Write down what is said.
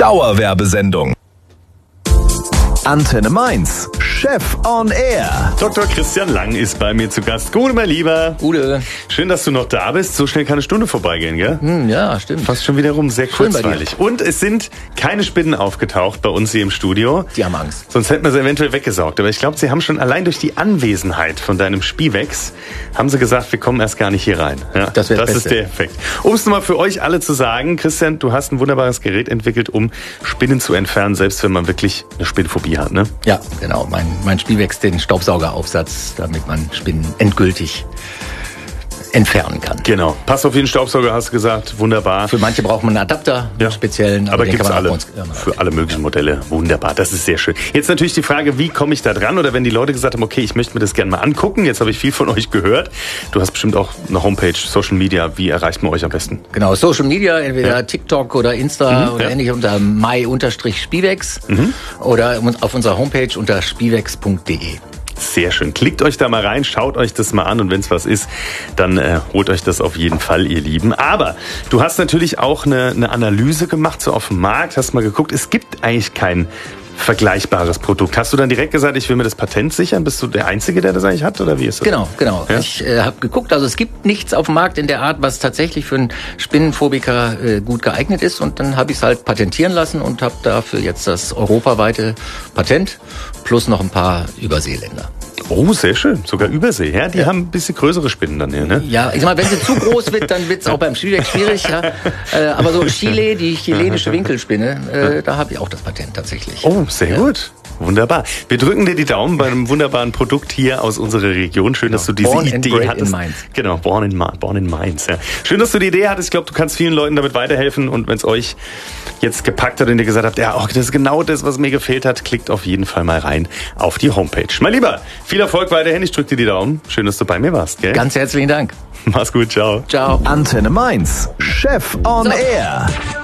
Dauerwerbesendung. Antenne Mainz. Chef on Air. Dr. Christian Lang ist bei mir zu Gast. Gute, mein Lieber. Gute. Schön, dass du noch da bist. So schnell kann eine Stunde vorbeigehen, gell? Ja, stimmt. Fast schon wieder rum. Sehr kurzweilig. Und es sind keine Spinnen aufgetaucht bei uns hier im Studio. Die haben Angst. Sonst hätten wir sie eventuell weggesaugt. Aber ich glaube, sie haben schon allein durch die Anwesenheit von deinem Spiwex, haben sie gesagt, wir kommen erst gar nicht hier rein. Ja, das ist der Effekt. Um es nochmal für euch alle zu sagen, Christian, du hast ein wunderbares Gerät entwickelt, um Spinnen zu entfernen, selbst wenn man wirklich eine Spinnphobie hat, ne? Ja, genau. Mein Spielwex, den Staubsaugeraufsatz, damit man Spinnen endgültig entfernen kann. Genau. Passt auf jeden Staubsauger, hast du gesagt. Wunderbar. Für manche braucht man einen Adapter, einen speziellen. Aber gibt's alle. Für alle möglichen Modelle. Wunderbar. Das ist sehr schön. Jetzt natürlich die Frage, wie komme ich da dran? Oder wenn die Leute gesagt haben, okay, ich möchte mir das gerne mal angucken. Jetzt habe ich viel von euch gehört. Du hast bestimmt auch eine Homepage, Social Media. Wie erreicht man euch am besten? Genau, Social Media, entweder TikTok oder Insta oder ähnlich unter mai-spiwex oder auf unserer Homepage unter spiwex.de. Sehr schön. Klickt euch da mal rein, schaut euch das mal an und wenn es was ist, dann holt euch das auf jeden Fall, ihr Lieben. Aber du hast natürlich auch eine Analyse gemacht, so auf dem Markt, hast mal geguckt, es gibt eigentlich kein vergleichbares Produkt. Hast du dann direkt gesagt, ich will mir das Patent sichern? Bist du der Einzige, der das eigentlich hat oder wie ist das? Genau. Ja? Ich habe geguckt, also es gibt nichts auf dem Markt in der Art, was tatsächlich für einen Spinnenphobiker gut geeignet ist und dann habe ich es halt patentieren lassen und habe dafür jetzt das europaweite Patent plus noch ein paar Überseeländer. Oh, sehr schön. Sogar Übersee. Ja, die haben ein bisschen größere Spinnen dann hier, ne? Ja, ich sag mal, wenn sie zu groß wird, dann wird's auch beim Spielwex schwierig. Ja. Aber so Chile, die chilenische Winkelspinne, da habe ich auch das Patent tatsächlich. Oh, sehr gut. Wunderbar. Wir drücken dir die Daumen bei einem wunderbaren Produkt hier aus unserer Region. Schön, dass du diese Idee hattest. In Mainz. Genau, born in Mainz. Ja. Schön, dass du die Idee hattest. Ich glaube, du kannst vielen Leuten damit weiterhelfen. Und wenn es euch jetzt gepackt hat und ihr gesagt habt, ja, das ist genau das, was mir gefehlt hat, klickt auf jeden Fall mal rein auf die Homepage. Mein Lieber, viel Erfolg weiterhin. Ich drücke dir die Daumen. Schön, dass du bei mir warst. Gell? Ganz herzlichen Dank. Mach's gut. Ciao. Ciao. Antenne Mainz. Chef on Air.